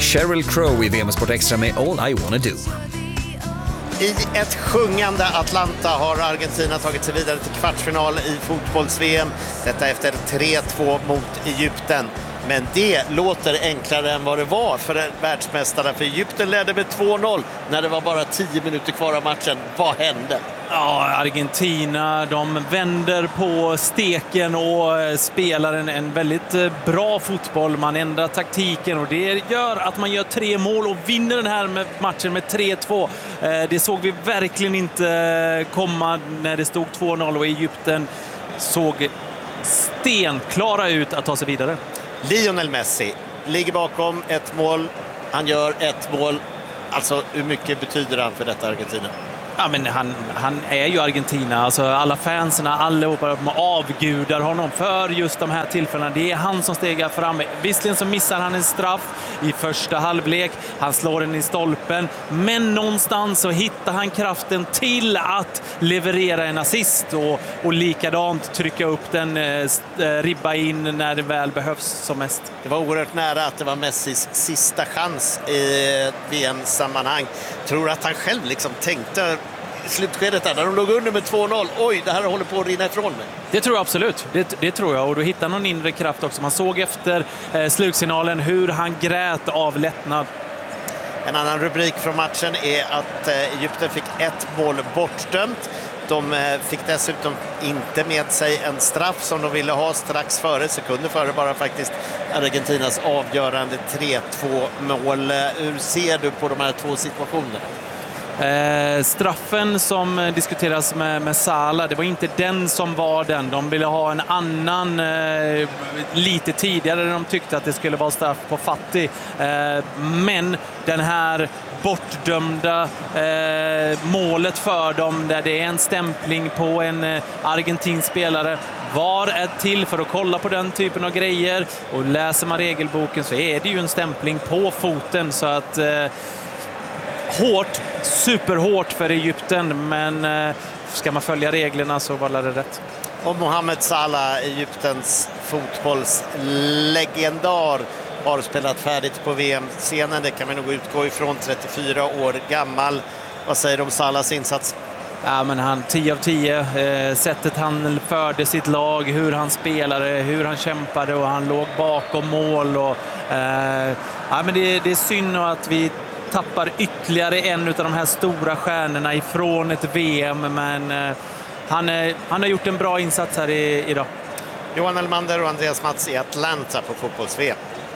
Sheryl Crow i VM Sport Extra med All I Wanna Do. I ett sjungande Atlanta har Argentina tagit sig vidare till kvartsfinal i fotbolls-VM. Detta efter 3-2 mot Egypten. Men det låter enklare än vad det var för världsmästarna. För Egypten ledde med 2-0 när det var bara 10 minuter kvar av matchen. Vad hände? Ja, Argentina, de vänder på steken och spelar en väldigt bra fotboll. Man ändrar taktiken och det gör att man gör 3 mål och vinner den här matchen med 3-2. Det såg vi verkligen inte komma när det stod 2-0 och Egypten såg stenklara ut att ta sig vidare. Lionel Messi ligger bakom ett mål. Han gör ett mål. Alltså, hur mycket betyder han för detta Argentina? Ja, men han är ju Argentina. Alltså, alla fanserna, allihopa avgudar honom för just de här tillfällena. Det är han som stegar fram. Visserligen så missar han en straff i första halvlek. Han slår den i stolpen. Men någonstans så hittar han kraften till att leverera en assist. Och likadant trycka upp den, ribba in när det väl behövs som mest. Det var oerhört nära att det var Messis sista chans i VM-sammanhang. Tror att han själv liksom tänkte i slutskedet där, när de låg under med 2-0. Oj, det här håller på att rinna ifrån mig. Det tror jag absolut. Det tror jag. Och då hittar någon inre kraft också. Man såg efter slutsignalen hur han grät av lättnad. En annan rubrik från matchen är att Egypten fick ett mål bortdömt. De fick dessutom inte med sig en straff som de ville ha strax före, sekunder före bara faktiskt, Argentinas avgörande 3-2-mål. Hur ser du på de här två situationerna? Straffen som diskuteras med Salah, det var inte den som var den. De ville ha en annan lite tidigare. De tyckte att det skulle vara straff på Fati. Men den här bortdömda målet för dem, där det är en stämpling på en argentinsk spelare, var är till för att kolla på den typen av grejer. Och läser man regelboken så är det ju en stämpling på foten, så att hårt, superhårt för Egypten, men ska man följa reglerna så var det rätt. Och Mohamed Salah, Egyptens fotbollslegendar, har spelat färdigt på VM-scenen. Det kan man nog utgå ifrån, 34 år gammal. Vad säger du om Salahs insats? Ja, men han 10 av 10. Sättet han förde sitt lag, hur han spelade, hur han kämpade, och han låg bakom mål. Och, ja, men det är synd att vi tappar ytterligare en av de här stora stjärnorna ifrån ett VM, men han har gjort en bra insats här idag. Johan Elmander och Andreas Mats i Atlanta på fotbolls-VM.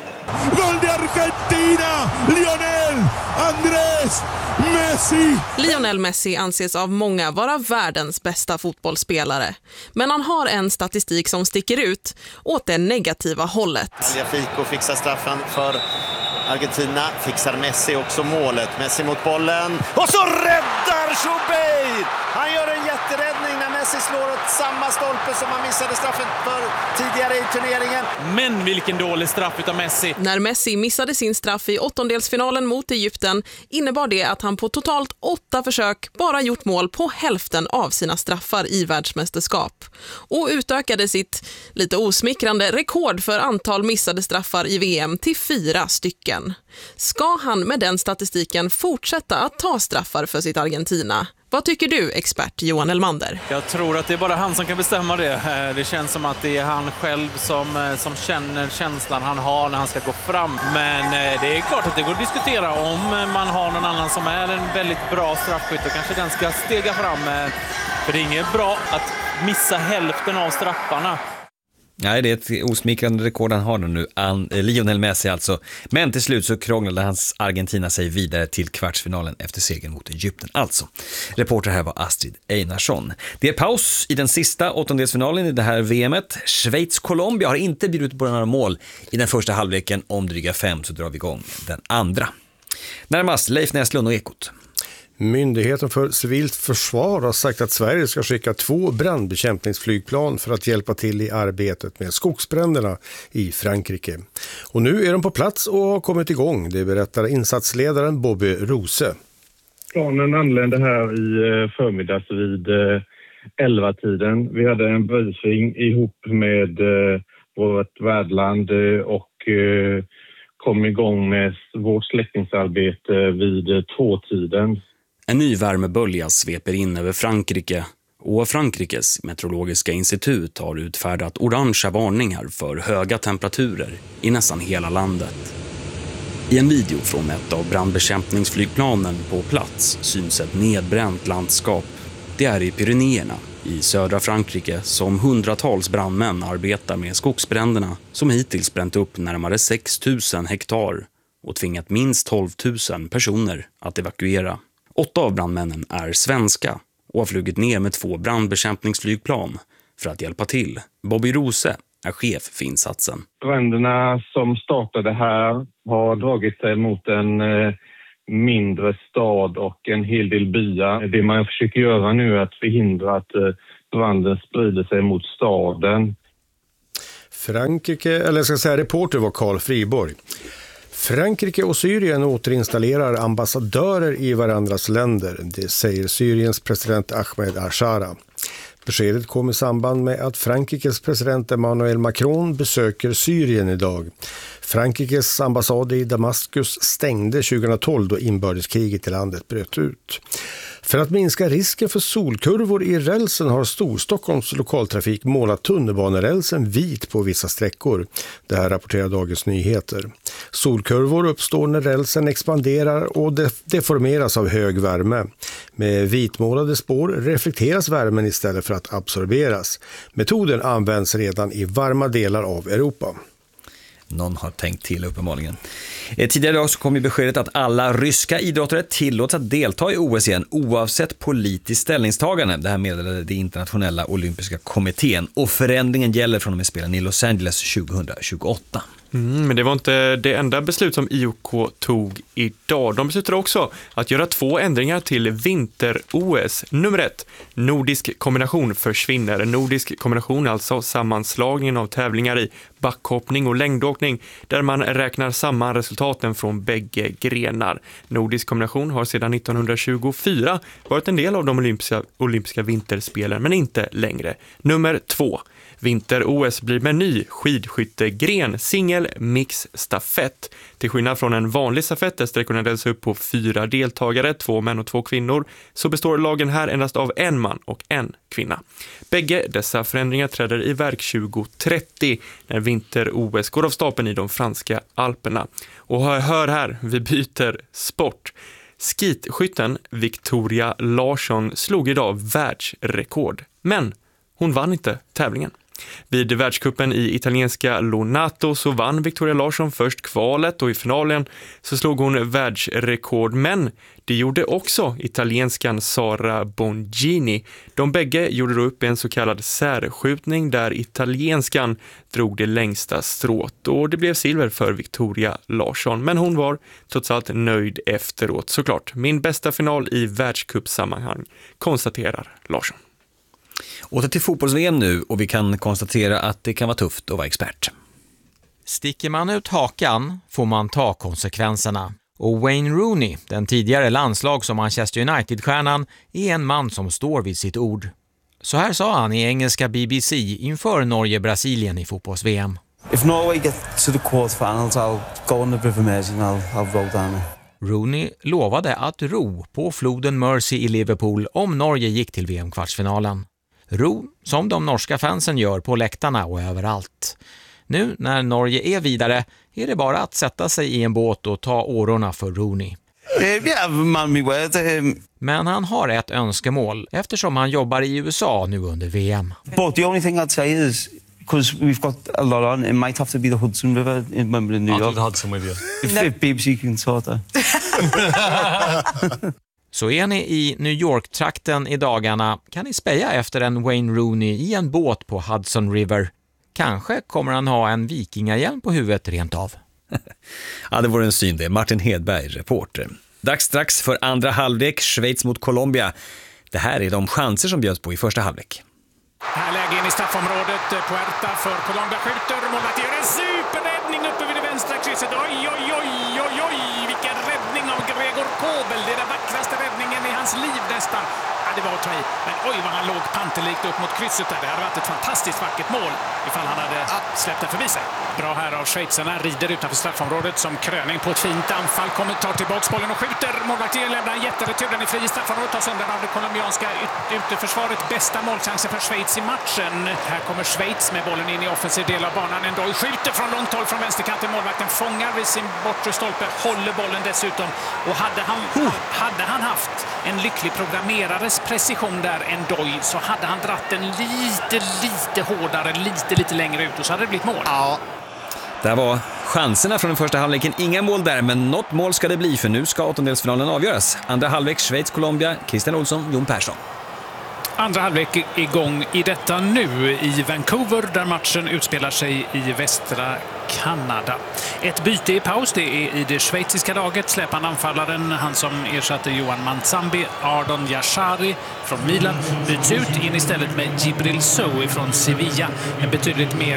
Gol de Argentina! Lionel Andrés Messi! Lionel Messi anses av många vara världens bästa fotbollsspelare. Men han har en statistik som sticker ut åt det negativa hållet. Fico fixar straffen för Argentina, fixar Messi också målet. Messi mot bollen, och så räddar Choubeir! Han gör en jätteräddning när Messi slår åt samma stolpe som han missade straffen för tidigare i turneringen. Men vilken dålig straff utav Messi. När Messi missade sin straff i åttondelsfinalen mot Egypten innebar det att han på totalt 8 försök bara gjort mål på hälften av sina straffar i världsmästerskap. Och utökade sitt lite osmickrande rekord för antal missade straffar i VM till 4 stycken. Ska han med den statistiken fortsätta att ta straffar för sitt Argentina? Vad tycker du, expert Johan Elmander? Jag tror att det är bara han som kan bestämma det. Det känns som att det är han själv som känner känslan han har när han ska gå fram. Men det är klart att det går att diskutera om man har någon annan som är en väldigt bra straffskytt, och kanske den ska stega fram. För det är inget bra att missa hälften av straffarna. Nej, det är ett osmickrande rekord han har nu, Lionel Messi alltså. Men till slut så krånglade hans Argentina sig vidare till kvartsfinalen efter segern mot Egypten. Alltså, reporter här var Astrid Einarsson. Det är paus i den sista åttondelsfinalen i det här VMet. Schweiz-Colombia har inte bjudit på några mål i den första halvleken. Om dryga 5 så drar vi igång den andra. Närmast Leif Näslund och Ekot. Myndigheten för civilt försvar har sagt att Sverige ska skicka 2 brandbekämpningsflygplan för att hjälpa till i arbetet med skogsbränderna i Frankrike. Och nu är de på plats och har kommit igång, det berättar insatsledaren Bobby Rose. Planen anlände här i förmiddags vid 11-tiden. Vi hade en briefing ihop med vårt värdland och kom igång med vårt släckningsarbete vid 2-tiden. En ny värmebölja sveper in över Frankrike och Frankrikes meteorologiska institut har utfärdat orangea varningar för höga temperaturer i nästan hela landet. I en video från ett av brandbekämpningsflygplanen på plats syns ett nedbränt landskap. Det är i Pyrenéerna i södra Frankrike som hundratals brandmän arbetar med skogsbränderna som hittills bränt upp närmare 6 000 hektar och tvingat minst 12 000 personer att evakuera. 8 av brandmännen är svenska och har flugit ner med 2 brandbekämpningsflygplan för att hjälpa till. Bobby Rose är chef för insatsen. Bränderna som startade här har dragit sig mot en mindre stad och en hel del byar. Det man försöker göra nu är att förhindra att branden sprider sig mot staden. Reporter var Carl Friborg. Frankrike och Syrien återinstallerar ambassadörer i varandras länder. Det säger Syriens president Ahmed al-Shara. Beskedet kom i samband med att Frankrikes president Emmanuel Macron besöker Syrien idag. Frankrikes ambassad i Damaskus stängde 2012 då inbördeskriget i landet bröt ut. För att minska risken för solkurvor i rälsen har Storstockholms lokaltrafik målat tunnelbanerälsen vit på vissa sträckor. Det här rapporterar Dagens Nyheter. Solkurvor uppstår när rälsen expanderar och deformeras av hög värme. Med vitmålade spår reflekteras värmen istället för att absorberas. Metoden används redan i varma delar av Europa. Någon har tänkt till uppenbarligen. Tidigare idag så kom ju beskedet att alla ryska idrottare tillåts att delta i OS igen oavsett politiskt ställningstagande. Det här meddelade det internationella olympiska kommittén och förändringen gäller från och med spelen i Los Angeles 2028. Men det var inte det enda beslut som IOK tog idag. De beslutade också att göra 2 ändringar till vinter-OS. Nummer 1, nordisk kombination försvinner. Nordisk kombination är alltså sammanslagningen av tävlingar i backhoppning och längdåkning där man räknar samman resultaten från bägge grenar. Nordisk kombination har sedan 1924 varit en del av de olympiska vinterspelen men inte längre. Nummer 2. Vinter-OS blir med ny skidskyttegren, singel, mix, stafett. Till skillnad från en vanlig stafett där sträckorna delas upp på 4 deltagare, 2 män och 2 kvinnor, så består lagen här endast av en man och en kvinna. Bägge dessa förändringar träder i verk 2030 när vinter-OS går av stapeln i de franska Alperna. Och hör här, vi byter sport. Skitskytten Victoria Larsson slog idag världsrekord, men hon vann inte tävlingen. Vid världscupen i italienska Lonato så vann Victoria Larsson först kvalet och i finalen så slog hon världsrekord, men det gjorde också italienskan Sara Bongini. De bägge gjorde då upp en så kallad särskjutning där italienskan drog det längsta strået och det blev silver för Victoria Larsson, men hon var trots allt nöjd efteråt. Såklart, min bästa final i världscupsammanhang, konstaterar Larsson. Åter till fotbolls-VM nu och vi kan konstatera att det kan vara tufft att vara expert. Sticker man ut hakan får man ta konsekvenserna. Och Wayne Rooney, den tidigare landslags- och Manchester United-stjärnan, är en man som står vid sitt ord. Så här sa han i engelska BBC inför Norge-Brasilien i fotbolls-VM. If Norway get to the quarterfinals, I'll go on the River Mersey and I'll row down it. Rooney lovade att ro på floden Mersey i Liverpool om Norge gick till VM-kvartsfinalen. Ro som de norska fansen gör på läktarna och överallt. Nu när Norge är vidare är det bara att sätta sig i en båt och ta årorna för Rooney. Men han har ett önskemål eftersom han jobbar i USA nu under VM. But the only thing I'd say is, because we've got a lot on, it might have to be the Hudson River in New York. Hudson with you. If BBC can sort that. Så är ni i New York-trakten i dagarna kan ni speja efter en Wayne Rooney i en båt på Hudson River. Kanske kommer han ha en vikingahjälm på huvudet rent av. Ja, det vore en syn det. Martin Hedberg, reporter. Dags strax för andra halvlek, Schweiz mot Colombia. Det här är de chanser som bjöds på i första halvlek. Här läge in i straffområdet, Puerta för Colombia skjuter, målet gör en superräddning uppe vid det vänstra krysset. Oj, oj, oj, oj, oj, vilken räddning av Gregor Kobel. Det är den vackraste räddningen i hans liv nästan. det var att ta i. Men oj vad han låg panterlikt upp mot krysset där. Det hade varit ett fantastiskt vackert mål ifall han hade släppt den förbi sig. Bra här av schweizarna, rider utanför straffområdet som kröning på ett fint anfall. Tar tillbaka bollen och skjuter. Målvakten lämnar en jätteretur, den är fri i straffområdet. Tas undan av det kolumbianska ytterförsvaret. Bästa målchansen för Schweiz i matchen. Här kommer Schweiz med bollen in i offensiv del av banan. Ändå skjuter från långt håll från vänsterkanten. Målvakten fångar vid sin bortre stolpe, håller bollen dessutom. Och hade han haft en lycklig programmerares precision där Ndoy, så hade han dratt den lite hårdare, lite längre ut, och så hade det blivit mål. Ja. Där var chanserna från den första halvleken. Inga mål där, men något mål ska det bli, för nu ska åttondelsfinalen avgöras. Andra halvlek, Schweiz-Colombia, Christian Olsson, Jon Persson. Andra halvlek igång i detta nu i Vancouver, där matchen utspelar sig i västra Kanada. Ett byte i paus, det är i det schweiziska laget. Släpande anfallaren, han som ersatte Johan Manzambi, Ardon Yashari från Milan, byts ut in istället med Djibril Sow från Sevilla. En betydligt mer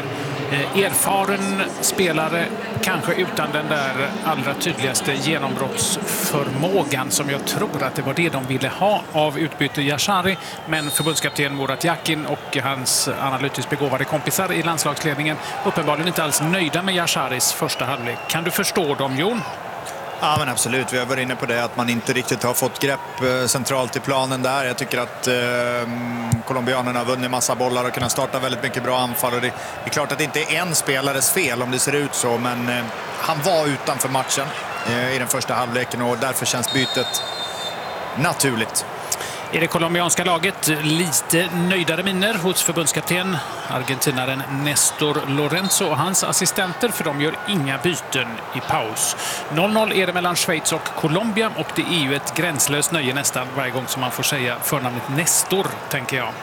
erfaren spelare, kanske utan den där allra tydligaste genombrottsförmågan som jag tror att det var det de ville ha av utbyte Yashari. Men förbundskapten Murat Yakin och hans analytiskt begåvade kompisar i landslagsledningen uppenbarligen inte alls nöjda med Yasharis första halvlek. Kan du förstå dem, Jon? Ja, men absolut. Vi har varit inne på det, att man inte riktigt har fått grepp centralt i planen där. Jag tycker att colombianerna har vunnit massa bollar och kunnat starta väldigt mycket bra anfall. Och det är klart att det inte är en spelares fel om det ser ut så, men han var utanför matchen i den första halvleken och därför känns bytet naturligt. I det colombianska laget lite nöjdare miner hos förbundskapten argentinaren Nestor Lorenzo och hans assistenter, för de gör inga byten i paus. 0-0 är det mellan Schweiz och Colombia, och det är ju ett gränslöst nöje nästan varje gång som man får säga förnamnet Nestor, tänker jag.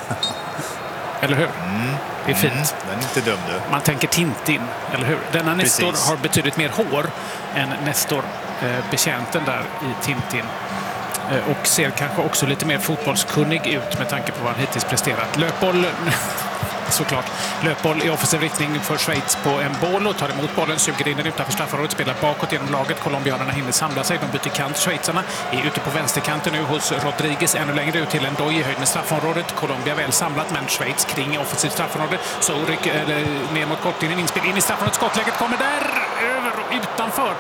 Eller hur? Det är fint. Den är inte dum, du. Man tänker Tintin, eller hur? Denna Nestor har betydligt mer hår än Nestor, betjänten där i Tintin. Och ser kanske också lite mer fotbollskunnig ut med tanke på vad han hittills presterat. Löpboll, såklart. Löpboll i offensiv riktning för Schweiz på en boll och tar emot bollen, suger in den utanför straffområdet, spelar bakåt genom laget. Colombianerna hinner samla sig, de byter kant. Schweizarna är ute på vänsterkanten nu hos Rodriguez, ännu längre ut till Ndoy i höjd med straffområdet. Colombia väl samlat, men Schweiz kring offensivt straffområde. Så ner mot kortlinjen, inspel in i straffområdet. Skottläget kommer där, över och utanför.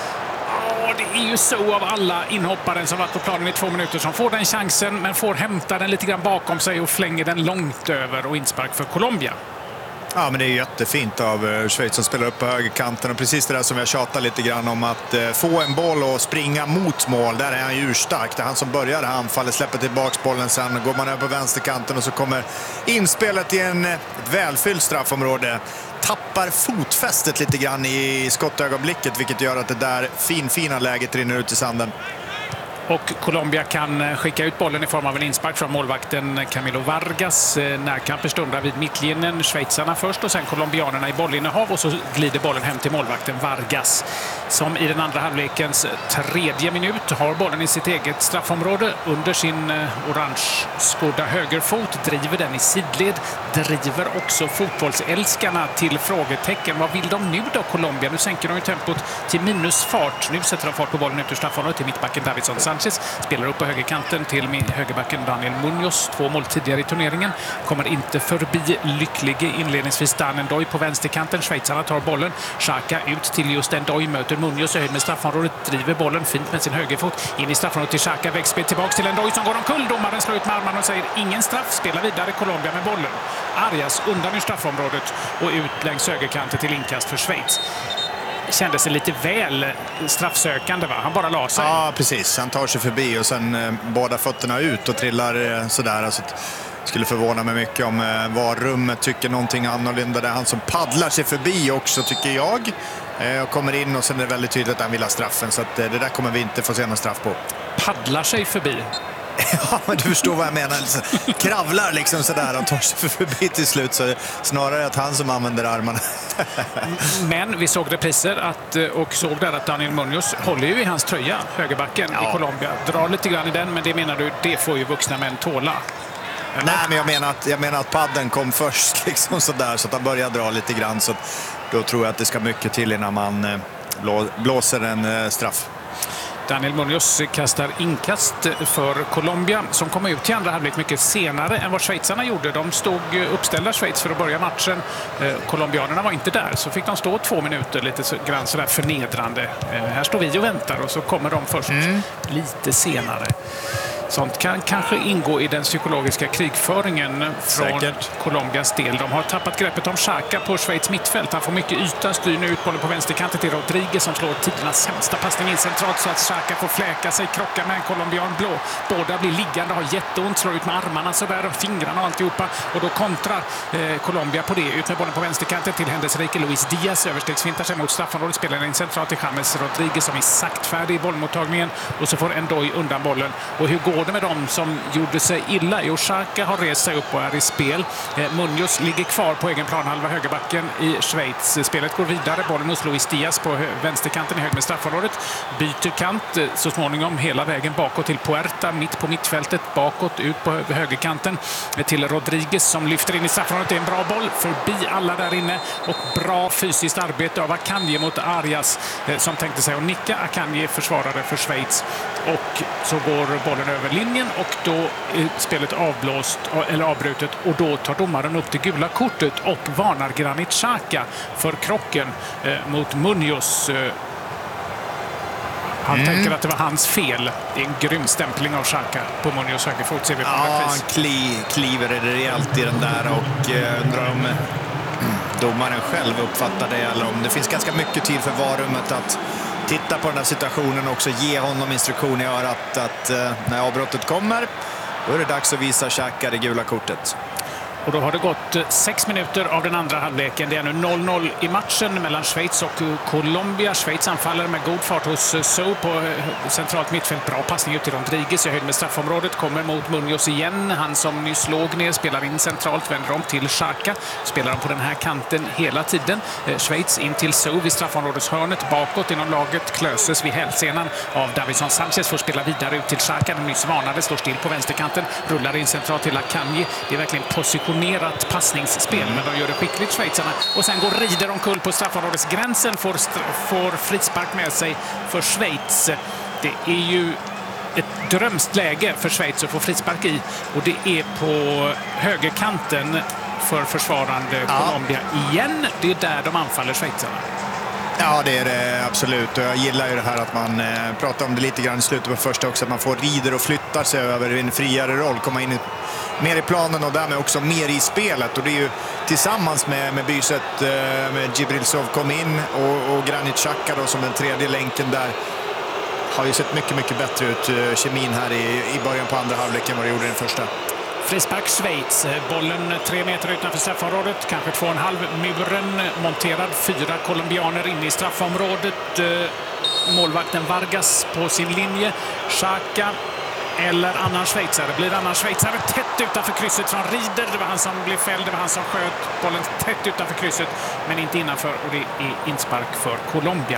Det är ju så av alla inhopparen som varit på planen i 2 minuter som får den chansen, men får hämta den lite grann bakom sig och flänger den långt över, och inspark för Colombia. Ja, men det är jättefint av Schweiz som spelar upp på högerkanten, och precis det där som jag tjatar lite grann om, att få en boll och springa mot mål. Där är han ju urstark. Det är han som börjar anfallet, släpper tillbaks bollen, sen går man över på vänsterkanten och så kommer inspelet i ett välfyllt straffområde. Tappar fotfästet lite grann i skottögonblicket, vilket gör att det där fina läget rinner ut i sanden. Och Colombia kan skicka ut bollen i form av en inspark från målvakten Camilo Vargas. Närkamper stundar vid mittlinjen. Schweizarna först och sen colombianerna i bollinnehav, och så glider bollen hem till målvakten Vargas, som i den andra halvlekens 3:e minut har bollen i sitt eget straffområde under sin orange-skodda högerfot, driver den i sidled, driver också fotbollsälskarna till frågetecken. Vad vill de nu då, Colombia? Nu sänker de ju tempot till minusfart. Nu sätter de fart på bollen ut ur straffområdet till mittbacken Davinson Sanchez, spelar upp på högerkanten till högerbacken Daniel Munoz, 2 mål tidigare i turneringen, kommer inte förbi lycklige inledningsvis Dan Ndoy på vänsterkanten. Schweizarna tar bollen, Xhaka ut till just Ndoy, möter Munoz i höjd med straffområdet, driver bollen fint med sin högerfot in i straffområdet till Xhaka, växtspel tillbaks till Ndoy som går omkull. Domaren slår ut med armarna och säger ingen straff, spelar vidare Colombia med bollen. Arias undan ur straffområdet och ut längs högerkanten till inkast för Schweiz. Kändes det lite väl straffsökande, va? Han bara la sig. Ja, precis. Han tar sig förbi och sen båda fötterna ut och trillar sådär. Alltså, skulle förvåna mig mycket om VAR-rummet tycker någonting annorlunda. Det är han som paddlar sig förbi också, tycker jag. Och kommer in och sen är det väldigt tydligt att han vill ha straffen. Så att, det där kommer vi inte få se någon straff på. Paddlar sig förbi? Ja, men du förstår vad jag menar. Kravlar liksom sådär och tar sig förbi till slut. Så snarare att han som använder armarna. Men vi såg repriser och såg där att Daniel Munoz håller ju i hans tröja, högerbacken i Colombia. Drar lite grann i den, men det menar du, det får ju vuxna män tåla. Eller? Nej, men jag menar att padden kom först liksom sådär, så att han började dra lite grann. Så då tror jag att det ska mycket till innan man blåser en straff. Daniel Munoz kastar inkast för Colombia som kom ut i andra halvlek mycket senare än vad schweizarna gjorde. De stod uppställda Schweiz för att börja matchen. Colombianerna var inte där, så fick de stå 2 minuter lite grann sådär förnedrande. Här står vi och väntar och så kommer de först lite senare. Sånt kan kanske ingå i den psykologiska krigföringen från Colombias del. De har tappat greppet om Xhaka på Schweiz mittfält. Han får mycket yta, styr nu ut bollen på vänsterkanten till Rodriguez som slår tidernas sämsta passning in centralt så att Xhaka får fläka sig, krocka med en colombian blå. Båda blir liggande, har jätteont, slår ut med armarna sådär och fingrarna och alltihopa. Och då kontrar Colombia på det. Ut med bollen på vänsterkanten till händelserike Luis Diaz. Överstegsfintar sig mot straffområdet, spelar in centralt till James Rodriguez som är saktfärdig i bollmottagningen. Och så får Ndoye undan bollen. Och hur går det med dem som gjorde sig illa? Xhaka har rest sig upp och är i spel. Munoz ligger kvar på egen plan, halva högerbacken i Schweiz. Spelet går vidare, bollen hos Luis Diaz på vänsterkanten i hög med straffområdet. Byter kant så småningom hela vägen bakåt till Puerta, mitt på mittfältet, bakåt ut på högerkanten till Rodriguez som lyfter in i straffområdet. Det är en bra boll förbi alla där inne och bra fysiskt arbete av Akanji mot Arias som tänkte sig att nicka. Akanji försvarade för Schweiz och så går bollen över linjen och då är spelet avbrutet och då tar domaren upp det gula kortet och varnar Granit Xhaka för krocken mot Munoz. Han tänker att det var hans fel. Det är en grym stämpling av Xhaka på Munoz högerfot. Ser vi på han kliver rejält i den där och undrar om domaren själv uppfattar det eller om det finns ganska mycket tid för varummet att titta på den här situationen och också ge honom instruktion i örat att när avbrottet kommer då är det dags att visa Xhaka det gula kortet. Och då har det gått 6 minuter av den andra halvleken. Det är nu 0-0 i matchen mellan Schweiz och Colombia. Schweiz anfaller med god fart hos Sow på centralt mittfält. Bra passning ut till Rodriguez i höjd med straffområdet. Kommer mot Munoz igen. Han som nyss låg ner spelar in centralt. Vänder om till Xhaka. Spelar de på den här kanten hela tiden. Schweiz in till Sow vid straffområdeshörnet. Bakåt inom laget klöses vid hälsenan av Davison Sanchez. Får spela vidare ut till Xhaka. Den nyss varnade står still på vänsterkanten. Rullar in centralt till Akanji. Det är verkligen positionerat passningsspel, men de gör det skickligt schweizarna. Och sen går Rieder omkull på straffområdesgränsen, får frispark med sig för Schweiz. Det är ju ett drömskt läge för Schweiz att få frispark i och det är på högerkanten för försvarande Colombia igen. Det är där de anfaller schweizarna. Ja, det är det absolut. Och jag gillar ju det här att man pratar om det lite grann i slutet på första också. Att man får Rieder och flyttar sig över en friare roll. Komma in mer i planen och därmed också mer i spelet. Och det är ju tillsammans med byset med Djibril-Sow kom in och Granit Xhaka då som den tredje länken där. Har ju sett mycket, mycket bättre ut kemin här i början på andra halvleken vad det gjorde i den första. Frispark Schweiz. Bollen 3 meter utanför straffområdet. Kanske 2,5 muren monterad. 4 colombianer inne i straffområdet. Målvakten Vargas på sin linje. Xhaka eller annan schweizare. Blir annan schweizare tätt utanför krysset från Rieder. Det var han som blev fälld. Det var han som sköt bollen tätt utanför krysset. Men inte innanför. Och det är inspark för Colombia.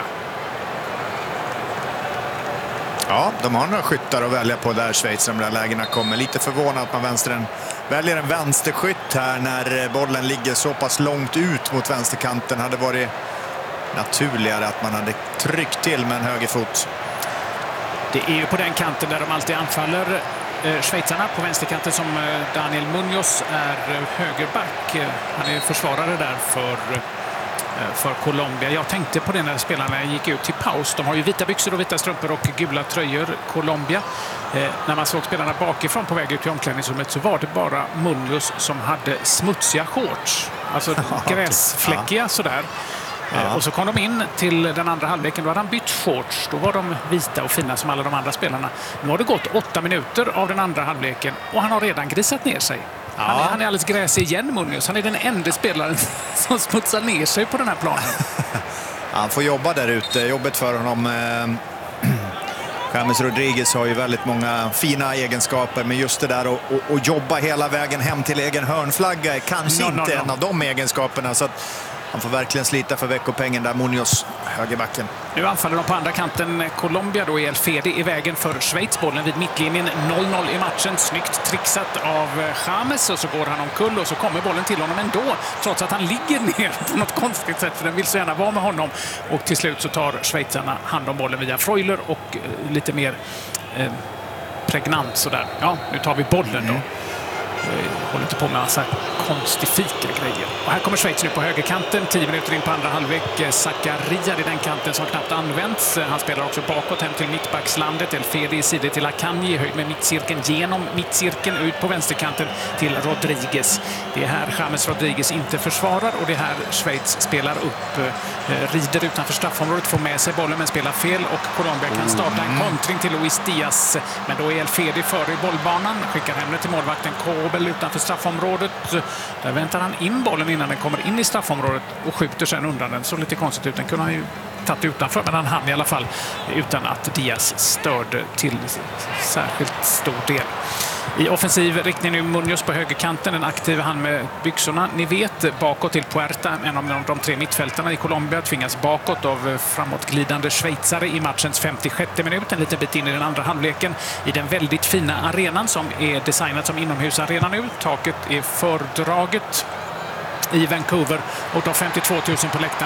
Ja, de har några skyttar att välja på där Schweiz när de där lägena kommer. Lite förvånad att man väljer en vänsterskytt här när bollen ligger så pass långt ut mot vänsterkanten. Hade varit naturligare att man hade tryckt till med en högerfot. Det är ju på den kanten där de alltid anfaller schweizarna. På vänsterkanten som Daniel Munoz är högerback. Han är försvarare där för Colombia. Jag tänkte på det när spelarna gick ut till paus. De har ju vita byxor och vita strumpor och gula tröjor, Colombia. När man såg spelarna bakifrån på väg ut till omklädningsrummet så var det bara Munoz som hade smutsiga shorts. Alltså gräsfläckiga sådär. Och så kom de in till den andra halvleken. Då hade han bytt shorts. Då var de vita och fina som alla de andra spelarna. Nu har det gått 8 minuter av den andra halvleken och han har redan grisat ner sig. Han är alldeles gräsig igen, Munoz. Han är den enda spelaren som smutsar ner sig på den här planen. Han får jobba där ute. Jobbet för honom. James Rodriguez har ju väldigt många fina egenskaper, men just det där att jobba hela vägen hem till egen hörnflagga är kanske inte en av de egenskaperna. Så att Han får verkligen slita för veckopengen där, Munoz, högerbacken. Nu anfaller de på andra kanten. Colombia då är El Fede i vägen för Schweiz. Bollen vid mittlinjen, 0-0 i matchen. Snyggt trixat av James och så går han omkull och så kommer bollen till honom ändå. Trots att han ligger ner på något konstigt sätt för den vill så gärna vara med honom. Och till slut så tar schweizarna hand om bollen via Freuler och lite mer pregnant sådär. Ja, nu tar vi bollen då. Håller inte på med en massa konstifika grejer. Och här kommer Schweiz nu på högerkanten. 10 minuter in på andra halvlek. Zakaria i den kanten som knappt används. Han spelar också bakåt hem till mittbackslandet. El Fede i sidor till Akanji i höjd med mittcirkeln. Genom mittcirkeln ut på vänsterkanten till Rodriguez. Det är här James Rodriguez inte försvarar och det är här Schweiz spelar upp. Rider utanför straffområdet, får med sig bollen men spelar fel och Colombia kan starta en kontring till Luis Diaz. Men då är El Fede före i bollbanan. Skickar hem det till målvakten Kobel utanför straffområdet. Där väntar han in bollen innan den kommer in i straffområdet och skjuter sen undan den. Så lite konstigt ut. Den kunde han ju tagit utanför, men han hann i alla fall utan att Diaz störde till särskilt stor del. I offensiv riktning nu Munoz på högerkanten, en aktiv han med byxorna. Ni vet, bakåt till Puerta, en av de 3 mittfältarna i Colombia, tvingas bakåt av framåtglidande schweizare i matchens 56 minut. En liten bit in i den andra halvleken i den väldigt fina arenan som är designad som inomhusarena nu. Taket är fördraget i Vancouver och de 52 000 på läktaren.